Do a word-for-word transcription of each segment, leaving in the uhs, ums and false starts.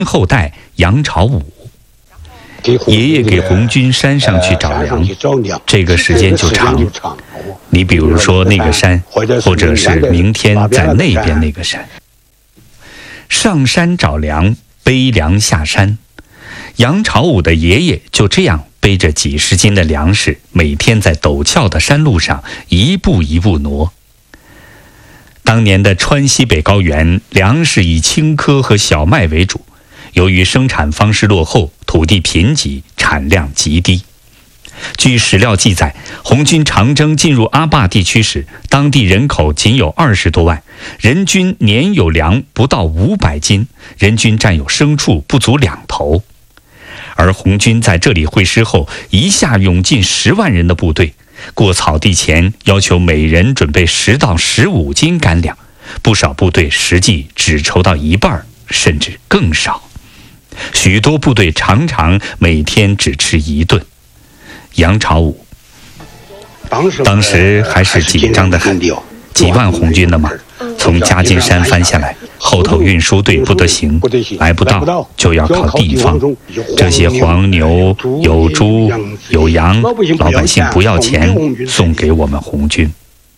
后代杨朝武。爷爷给红军山上去找粮，这个时间就长。你比如说那个山，或者是明天在那边那个山。上山找粮，背粮下山。杨朝武的爷爷就这样背着几十斤的粮食，每天在陡峭的山路上一步一步挪。当年的川西北高原，粮食以青稞和小麦为主。由于生产方式落后，土地贫瘠，产量极低。据史料记载，红军长征进入阿坝地区时，当地人口仅有二十多万，人均年有粮不到五百斤，人均占有牲畜不足两头。而红军在这里会师后，一下涌进十万人的部队，过草地前要求每人准备十到十五斤干粮，不少部队实际只筹到一半，甚至更少。许多部队常常每天只吃一顿。杨朝武当时还是紧张的很，几万红军的马从夹金山翻下来，后头运输队不得行，来不到就要靠地方。这些黄牛有猪有羊，老百姓不要钱，送给我们红军。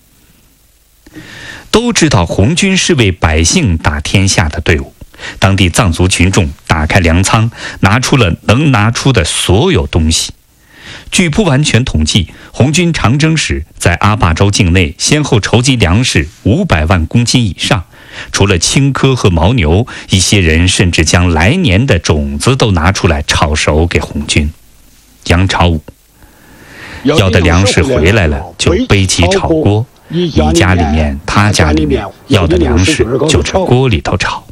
都知道红军是为百姓打天下的队伍，当地藏族群众打开粮仓，拿出了能拿出的所有东西。据不完全统计，红军长征时在阿坝州境内先后筹集粮食五百万公斤以上，除了青稞和牦牛，一些人甚至将来年的种子都拿出来炒熟给红军。杨朝武要的粮食回来了，就背起炒锅，你家里面他家里面要的粮食就在锅里头炒。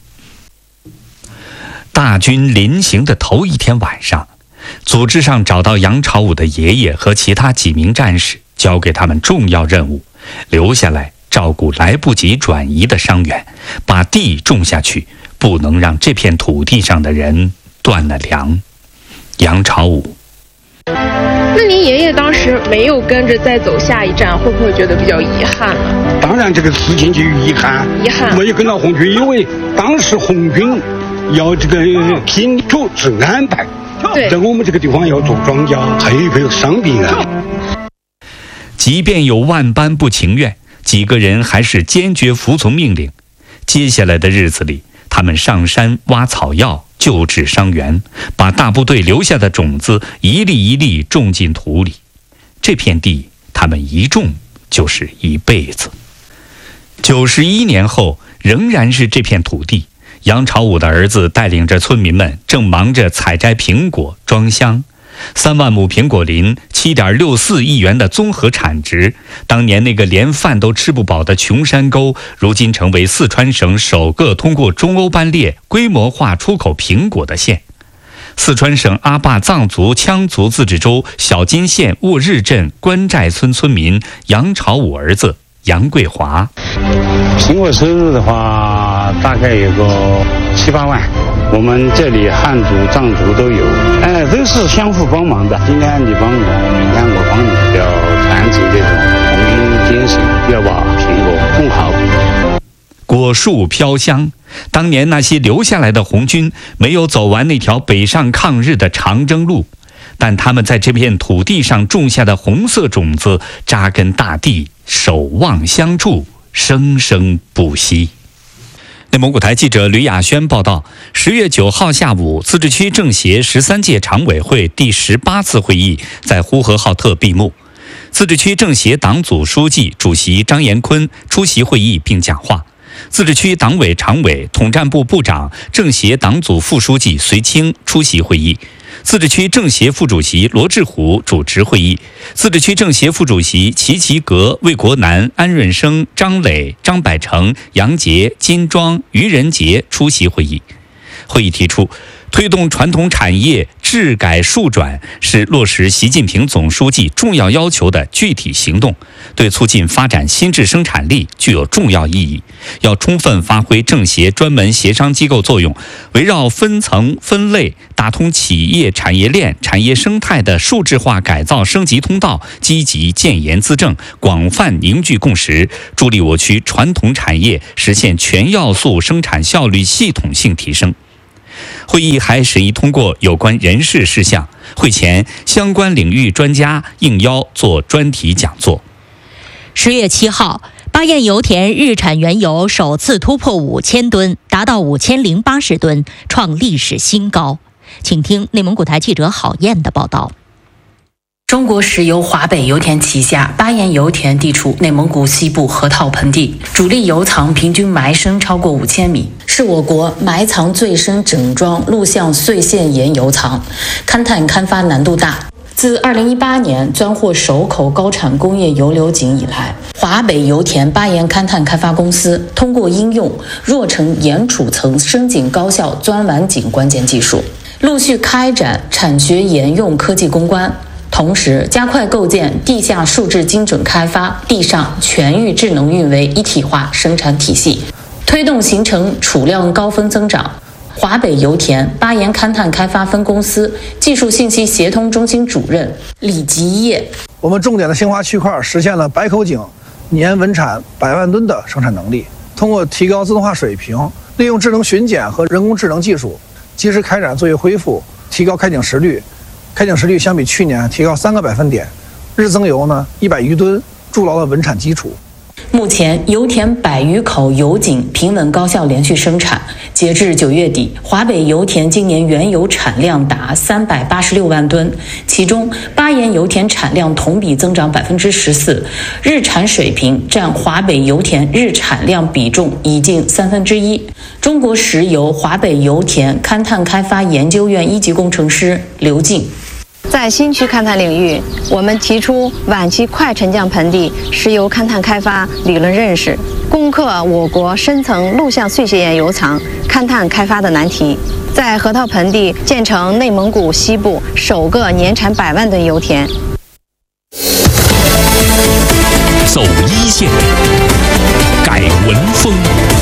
大军临行的头一天晚上，组织上找到杨朝武的爷爷和其他几名战士，交给他们重要任务，留下来照顾来不及转移的伤员，把地种下去，不能让这片土地上的人断了粮。杨朝武， 那您爷爷当时没有跟着再走下一站，会不会觉得比较遗憾呢？ 当然这个事情就遗憾， 遗憾没有跟到红军，因为当时红军要这个听组织安排，在我们这个地方要做庄稼，还有一个伤病啊。 即便有万般不情愿，几个人还是坚决服从命令。接下来的日子里，他们上山挖草药，救治伤员，把大部队留下的种子一粒一粒种进土里。这片地他们一种就是一辈子。九十一年后，仍然是这片土地，杨朝武的儿子带领着村民们正忙着采摘苹果装箱。三万亩苹果林， 七点六四亿元的综合产值，当年那个连饭都吃不饱的穷山沟，如今成为四川省首个通过中欧班列规模化出口苹果的县。四川省阿坝藏族羌族自治州小金县沃日镇关寨村村民杨朝武儿子杨桂华， 苹果收入的话，大概有个七八万。我们这里汉族、藏族都有，哎，都是相互帮忙的。今天你帮我，明天我帮你，要传承这种红军精神，要把苹果种好。 果树飘香，当年那些留下来的红军没有走完那条北上抗日的长征路，但他们在这片土地上种下的红色种子，扎根大地，守望相助，生生不息。内蒙古台记者吕亚轩报道，十月九号下午，自治区政协十三届常委会第十八次会议在呼和浩特闭幕。自治区政协党组书记、主席张延坤出席会议并讲话。自治区党委常委、统战部部长、政协党组副书记隋清出席会议。自治区政协副主席罗志虎主持会议，自治区政协副主席齐齐格、魏国南、安润生、张磊、张百成、杨杰、金庄、于仁杰出席会议。会议提出，推动传统产业治改数转是落实习近平总书记重要要求的具体行动，对促进发展新质生产力具有重要意义。要充分发挥政协专门协商机构作用，围绕分层分类，打通企业产业链、产业生态的数字化改造升级通道，积极建言资政，广泛凝聚共识，助力我区传统产业实现全要素生产效率系统性提升。 会议还审议通过有关人事事项。会前，相关领域专家应邀做专题讲座。 十月七号，巴彦油田日产原油首次突破五千吨，达到五千零八十吨，创历史新高。请听内蒙古台记者郝燕的报道。 中国石油华北油田旗下巴彦油田地处内蒙古西部河套盆地，主力油藏平均埋深超过五千米，是我国埋藏最深整桩陆相碎线岩油藏，勘探勘发难度大。自二零一八年钻获首口高产工业油流井以来，华北油田巴彦勘探开发公司通过应用弱层岩储层深井高效钻完井关键技术，陆续开展产学研用科技攻关，同时加快构建地下数字精准开发、地上全域智能运维一体化生产体系，推动形成储量高峰增长。华北油田巴彦勘探开发分公司技术信息协同中心主任李吉业， 我们重点的兴华区块实现了百口井年稳产百万吨的生产能力。通过提高自动化水平，利用智能巡检和人工智能技术，及时开展作业恢复，提高开井时率。开井时率相比去年提高三个百分点，日增油呢一百余吨，筑牢了稳产基础。 目前油田百余口油井平稳高效连续生产，截至九月底，华北油田今年原油产量达三百八十六万吨，其中巴彦油田产量同比增长百分之十四，日产水平占华北油田日产量比重已近三分之一。中国石油华北油田勘探开发研究院一级工程师刘静。 在新区勘探领域，我们提出晚期快沉降盆地石油勘探开发理论认识，攻克我国深层陆相碎屑岩油藏勘探开发的难题，在河套盆地建成内蒙古西部首个年产百万吨油田。 走一线，改文风。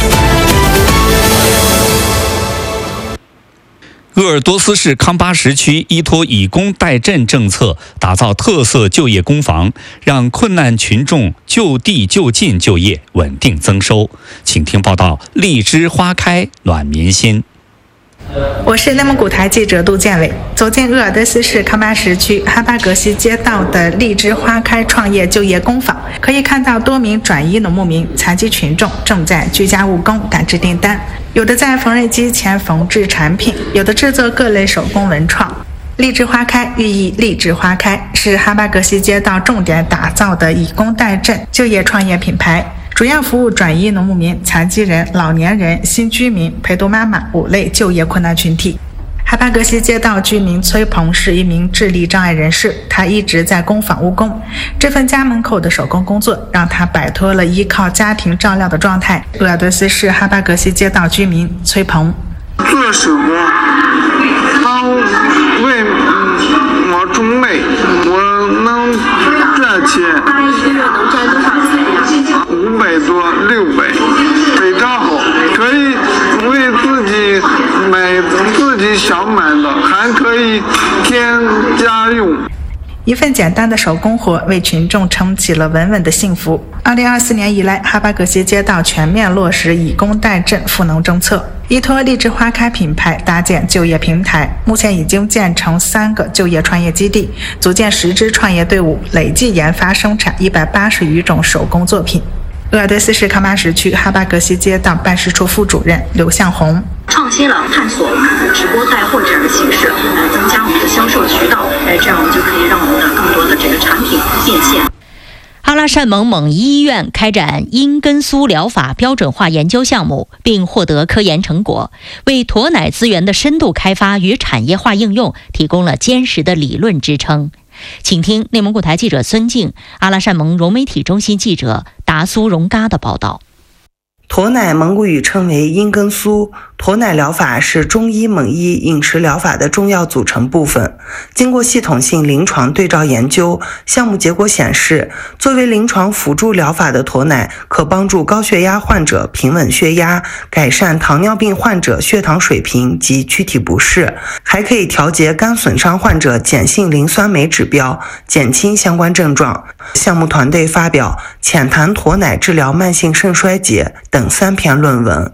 鄂尔多斯市康巴什区依托以工代赈政策，打造特色就业工房，让困难群众就地就近就业，稳定增收。请听报道：荔枝花开，暖民心。 我是内蒙古台记者杜建伟。走进鄂尔多斯市康巴什区哈巴格西街道的荔枝花开创业就业工坊，可以看到多名转移农牧民、残疾群众正在居家务工赶制订单，有的在缝纫机前缝制产品，有的制作各类手工文创。荔枝花开寓意荔枝花开，是哈巴格西街道重点打造的以工代赈就业创业品牌，主要服务转移农牧民、残疾人、老年人、新居民、陪读妈妈五类就业困难群体。哈巴格西街道居民崔鹏是一名智力障碍人士，他一直在工坊务工，这份家门口的手工工作让他摆脱了依靠家庭照料的状态。鄂尔多斯市哈巴格西街道居民崔鹏： 做手工，他为我种类，我能赚钱。他一个月能赚多少钱？五百多，六百，非常好，可以为自己买自己想买的，还可以添家用。 一份简单的手工活为群众撑起了稳稳的幸福。二零二四年以来，哈巴格西街道全面落实以工代赈赋能政策，依托荔枝花开品牌搭建就业平台，目前已经建成三个就业创业基地，组建十支创业队伍，累计研发生产一百八十余种手工作品。鄂尔多斯市康巴什区哈巴格西街道办事处副主任刘向红： 创新了探索直播带货这样的形式，来增加我们的销售渠道，哎，这样我们就可以让我们的更多的这个产品变现。 阿拉善盟蒙医院开展因根苏疗法标准化研究项目，并获得科研成果，为驮奶资源的深度开发与产业化应用提供了坚实的理论支撑。请听内蒙古台记者孙静、阿拉善盟融媒体中心记者达苏荣嘎的报道。 驮奶蒙古语称为因根苏，驮奶疗法是中医蒙医饮食疗法的重要组成部分。经过系统性临床对照研究，项目结果显示，作为临床辅助疗法的驮奶可帮助高血压患者平稳血压，改善糖尿病患者血糖水平及躯体不适，还可以调节肝损伤患者碱性磷酸酶指标，减轻相关症状。项目团队发表《浅谈驮奶治疗慢性肾衰竭》等三篇论文。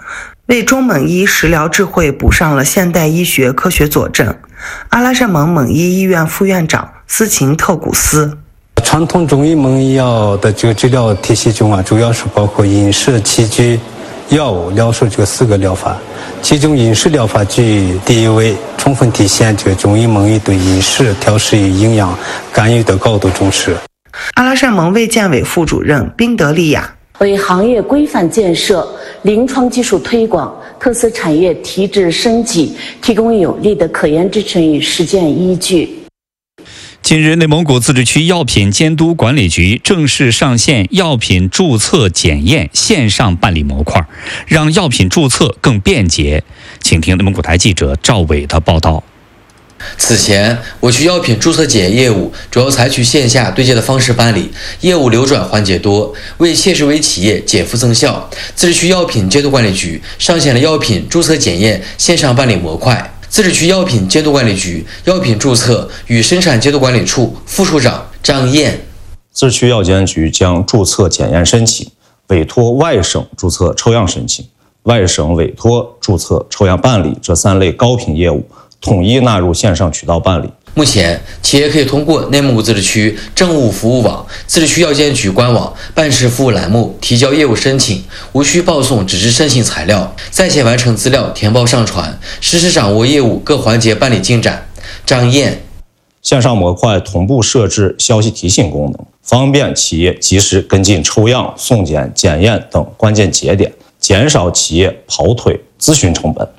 为中蒙医食疗智慧补上了现代医学科学佐证。阿拉善盟蒙医医院副院长斯琴特古斯： 传统中医蒙医药的这个治疗体系中啊，主要是包括饮食、起居、药物、疗术这个四个疗法。其中饮食疗法居第一位，充分体现这个中医蒙医对饮食调适与营养干预的高度重视。 阿拉善盟卫健委副主任宾德利亚： 为行业规范建设、临床技术推广、特色产业提质升级提供有力的可研支持与实践依据。 近日，内蒙古自治区药品监督管理局正式上线药品注册检验线上办理模块，让药品注册更便捷。请听内蒙古台记者赵伟的报道。 此前，我区药品注册检验业务主要采取线下对接的方式办理，业务流转环节多，为切实为企业减负增效。自治区药品监督管理局上线了药品注册检验线上办理模块。自治区药品监督管理局药品注册与生产监督管理处副处长张燕： 自治区药监局将注册检验申请委托外省注册抽样申请、外省委托注册抽样办理这三类高频业务统一纳入线上渠道办理。 目前，企业可以通过内蒙古自治区政务服务网、自治区药监局官网办事服务栏目提交业务申请，无需报送纸质申请材料，在线完成资料填报上传，实时掌握业务各环节办理进展。张燕： 线上模块同步设置消息提醒功能，方便企业及时跟进抽样、送检、检验等关键节点，减少企业跑腿咨询成本。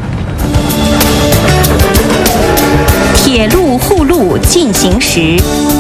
铁路护路进行时。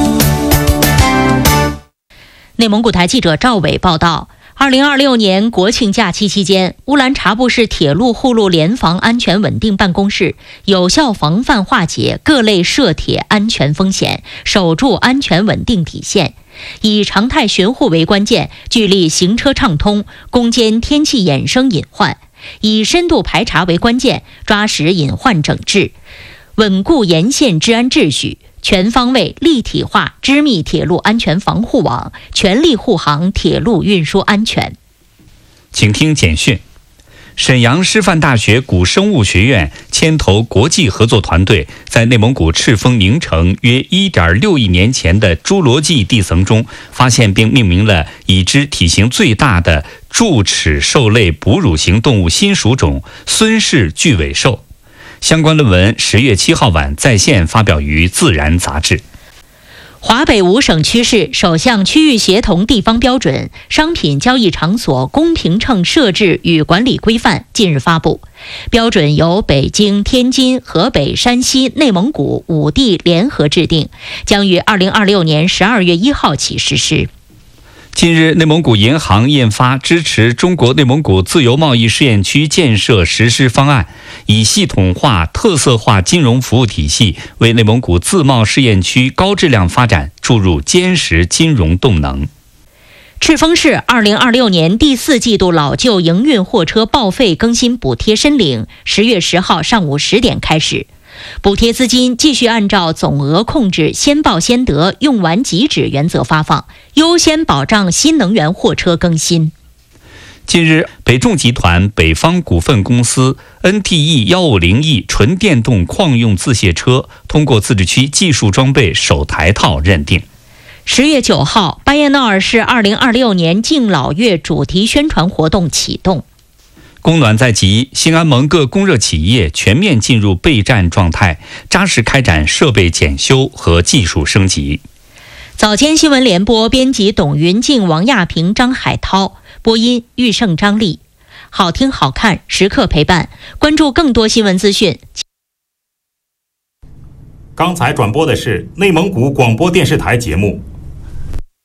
内蒙古台记者赵伟报道，二零二六年国庆假期期间，乌兰察布市铁路护路联防安全稳定办公室有效防范化解各类涉铁安全风险，守住安全稳定底线，以常态巡护为关键，聚力行车畅通，攻坚天气衍生隐患；以深度排查为关键，抓实隐患整治，稳固沿线治安秩序，全方位立体化织密铁路安全防护网，全力护航铁路运输安全。 请听简讯。沈阳师范大学古生物学院牵头国际合作团队，在内蒙古赤峰宁城约 一点六亿年前的侏罗纪地层中，发现并命名了已知体型最大的柱齿兽类哺乳型动物新属种孙氏巨尾兽。相关论文十月七号晚在线发表于《自然》杂志。 华北五省区市首项区域协同地方标准商品交易场所公平秤设置与管理规范近日发布，标准由北京、天津、河北、山西、内蒙古五地联合制定，将于二零二六年十二月一号起实施。 近日，内蒙古银行印发支持中国内蒙古自由贸易试验区建设实施方案，以系统化、特色化金融服务体系为内蒙古自贸试验区高质量发展注入坚实金融动能。 赤峰市二零二六年第四季度老旧营运货车报废更新补贴申领，十月十号上午十点开始。补贴资金继续按照总额控制、先报先得、用完即止原则发放，优先保障新能源货车更新。 近日，北重集团北方股份公司 N T E 一五零 E 纯电动矿用自卸车通过自治区技术装备首台套认定。 十月九号，巴彦淖尔市二零二六年敬老月主题宣传活动启动。 供暖在即，兴安盟各供热企业全面进入备战状态，扎实开展设备检修和技术升级。 早间新闻联播编辑董云静、王亚平、张海涛，播音玉胜、张丽。好听好看，时刻陪伴。关注更多新闻资讯。 刚才转播的是内蒙古广播电视台节目。